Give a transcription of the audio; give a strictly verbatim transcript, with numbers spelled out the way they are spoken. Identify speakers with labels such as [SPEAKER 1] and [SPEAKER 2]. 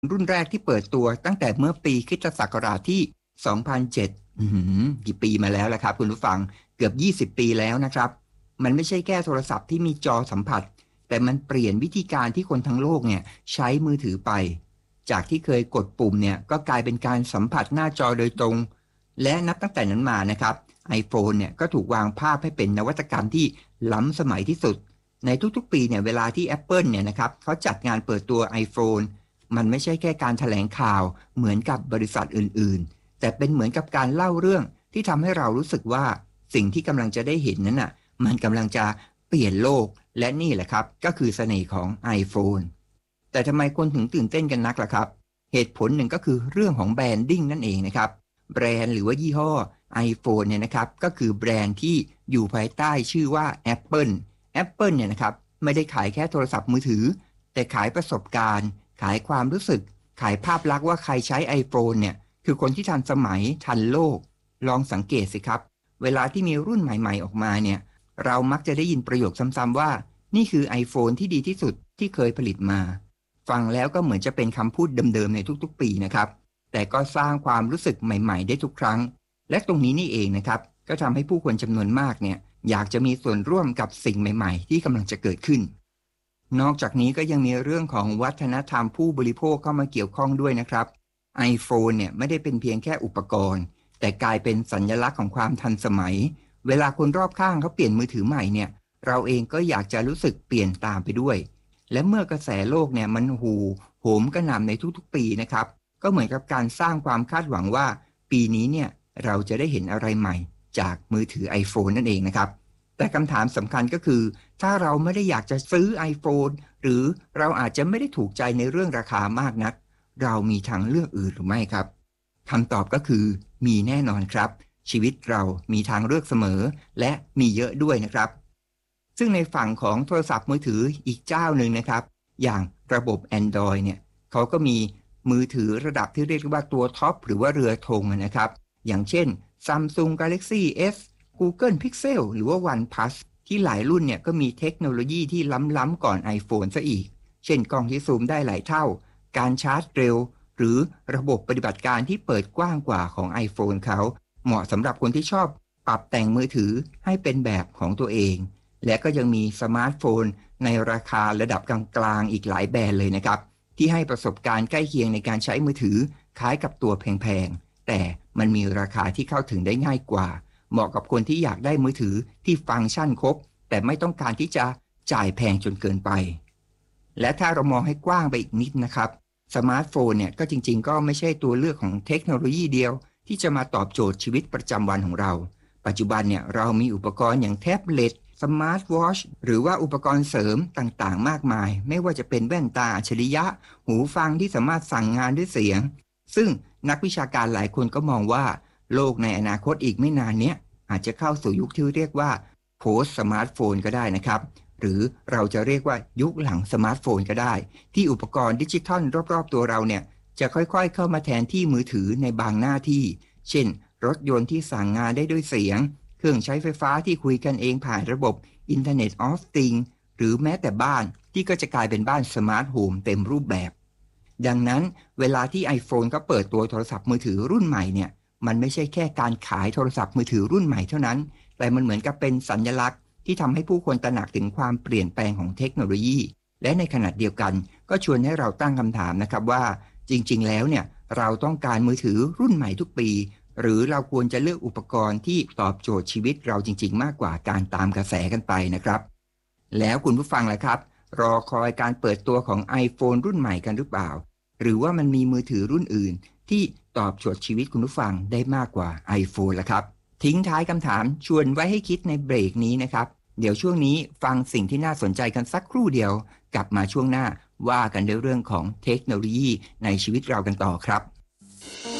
[SPEAKER 1] รุ่นแรกที่เปิดตัวตั้งแต่เมื่อปีคริสตศักราชที่ สองพันเจ็ด อื้อหือกี่ปีมาแล้วล่ะครับคุณผู้ฟังเกือบ ยี่สิบ ปีแล้วนะครับมันไม่ใช่แค่โทรศัพท์ที่มีจอสัมผัสแต่มันเปลี่ยนวิธีการที่คนทั้งโลกเนี่ยใช้มือถือไปจากที่เคยกดปุ่มเนี่ยก็กลายเป็นการสัมผัสหน้าจอโดยตรงและนับตั้งแต่นั้นมานะครับ iPhone เนี่ยก็ถูกวางภาพให้เป็นนวัตกรรมที่ล้ำสมัยที่สุดในทุกๆปีเนี่ยเวลาที่ Apple เนี่ยนะครับเขาจัดงานเปิดตัว iPhone มันไม่ใช่แค่การแถลงข่าวเหมือนกับบริษัทอื่นๆแต่เป็นเหมือนกับการเล่าเรื่องที่ทำให้เรารู้สึกว่าสิ่งที่กำลังจะได้เห็นนั้นน่ะมันกำลังจะเปลี่ยนโลกและนี่แหละครับก็คือเสน่ห์ของ iPhone แต่ทำไมคนถึงตื่นเต้นกันนักล่ะครับเหตุผลหนึ่งก็คือเรื่องของแบรนดิ้งนั่นเองนะครับแบรนด์หรือว่ายี่ห้อ iPhone เนี่ยนะครับก็คือแบรนด์ที่อยู่ภายใต้ชื่อว่า Apple Apple เนี่ยนะครับไม่ได้ขายแค่โทรศัพท์มือถือแต่ขายประสบการณ์ขายความรู้สึกขายภาพลักษณ์ว่าใครใช้ iPhone เนี่ยคือคนที่ทันสมัยทันโลกลองสังเกตสิครับเวลาที่มีรุ่นใหม่ๆออกมาเนี่ยเรามักจะได้ยินประโยคซ้ำๆว่านี่คือ iPhone ที่ดีที่สุดที่เคยผลิตมาฟังแล้วก็เหมือนจะเป็นคำพูดเดิมๆในทุกๆปีนะครับแต่ก็สร้างความรู้สึกใหม่ๆได้ทุกครั้งและตรงนี้นี่เองนะครับก็ทำให้ผู้คนจำนวนมากเนี่ยอยากจะมีส่วนร่วมกับสิ่งใหม่ๆที่กำลังจะเกิดขึ้นนอกจากนี้ก็ยังมีเรื่องของวัฒนธรรมผู้บริโภคเข้ามาเกี่ยวข้องด้วยนะครับ iPhone เนี่ยไม่ได้เป็นเพียงแค่อุปกรณ์แต่กลายเป็นสัญลักษณ์ของความทันสมัยเวลาคนรอบข้างเขาเปลี่ยนมือถือใหม่เนี่ยเราเองก็อยากจะรู้สึกเปลี่ยนตามไปด้วยและเมื่อกระแสโลกเนี่ยมันหูโหมกระหน่ำในทุกๆปีนะครับก็เหมือนกับการสร้างความคาดหวังว่าปีนี้เนี่ยเราจะได้เห็นอะไรใหม่จากมือถือ iPhone นั่นเองนะครับแต่คำถามสำคัญก็คือถ้าเราไม่ได้อยากจะซื้อ iPhone หรือเราอาจจะไม่ได้ถูกใจในเรื่องราคามากนักเรามีทางเลือกอื่นหรือไม่ครับคำตอบก็คือมีแน่นอนครับชีวิตเรามีทางเลือกเสมอและมีเยอะด้วยนะครับซึ่งในฝั่งของโทรศัพท์มือถืออีกเจ้าหนึ่งนะครับอย่างระบบ Android เนี่ยเขาก็มีมือถือระดับที่เรียกว่าตัวท็อปหรือว่าเรือธงนะครับอย่างเช่น Samsung Galaxy S Google Pixel หรือว่า OnePlus ที่หลายรุ่นเนี่ยก็มีเทคโนโลยีที่ล้ำๆก่อน iPhone ซะอีกเช่นกล้องที่ซูมได้หลายเท่าการชาร์จเร็วหรือระบบปฏิบัติการที่เปิดกว้างกว่าของ iPhone เขาเหมาะสำหรับคนที่ชอบปรับแต่งมือถือให้เป็นแบบของตัวเองและก็ยังมีสมาร์ทโฟนในราคาระดับกลางๆอีกหลายแบรนด์เลยนะครับที่ให้ประสบการณ์ใกล้เคียงในการใช้มือถือคล้ายกับตัวแพงๆแต่มันมีราคาที่เข้าถึงได้ง่ายกว่าเหมาะกับคนที่อยากได้มือถือที่ฟังก์ชันครบแต่ไม่ต้องการที่จะจ่ายแพงจนเกินไปและถ้าเรามองให้กว้างไปอีกนิดนะครับสมาร์ทโฟนเนี่ยก็จริงๆก็ไม่ใช่ตัวเลือกของเทคโนโลยีเดียวที่จะมาตอบโจทย์ชีวิตประจำวันของเราปัจจุบันเนี่ยเรามีอุปกรณ์อย่างแท็บเล็ตสมาร์ทวอชหรือว่าอุปกรณ์เสริมต่างๆมากมายไม่ว่าจะเป็นแว่นตาอัจฉริยะหูฟังที่สามารถสั่งงานด้วยเสียงซึ่งนักวิชาการหลายคนก็มองว่าโลกในอนาคตอีกไม่นานเนี้ยอาจจะเข้าสู่ยุคที่เรียกว่า post smartphone ก็ได้นะครับหรือเราจะเรียกว่ายุคหลังสมาร์ทโฟนก็ได้ที่อุปกรณ์ดิจิทัลรอบๆตัวเราเนี่ยจะค่อยๆเข้ามาแทนที่มือถือในบางหน้าที่เช่นรถยนต์ที่สั่งงานได้ด้วยเสียงเครื่องใช้ไฟฟ้าที่คุยกันเองผ่านระบบ Internet of Things หรือแม้แต่บ้านที่ก็จะกลายเป็นบ้านสมาร์ทโฮมเต็มรูปแบบดังนั้นเวลาที่ iPhone เขาเปิดตัวโทรศัพท์มือถือรุ่นใหม่เนี่ยมันไม่ใช่แค่การขายโทรศัพท์มือถือรุ่นใหม่เท่านั้นแต่มันเหมือนกับเป็นสัญลักษณ์ที่ทำให้ผู้คนตระหนักถึงความเปลี่ยนแปลงของเทคโนโลยีและในขณะเดียวกันก็ชวนให้เราตั้งคำถามนะครับว่าจริงๆแล้วเนี่ยเราต้องการมือถือรุ่นใหม่ทุกปีหรือเราควรจะเลือกอุปกรณ์ที่ตอบโจทย์ชีวิตเราจริงๆมากกว่าการตามกระแสกันไปนะครับแล้วคุณผู้ฟังล่ะครับรอคอยการเปิดตัวของ iPhone รุ่นใหม่กันหรือเปล่าหรือว่ามันมีมือถือรุ่นอื่นที่ตอบโจทย์ชีวิตคุณผู้ฟังได้มากกว่า iPhone ล่ะครับทิ้งท้ายคำถามชวนไว้ให้คิดในเบรกนี้นะครับเดี๋ยวช่วงนี้ฟังสิ่งที่น่าสนใจกันสักครู่เดียวกลับมาช่วงหน้าว่ากันในเรื่องของเทคโนโลยีในชีวิตเรากันต่อครับ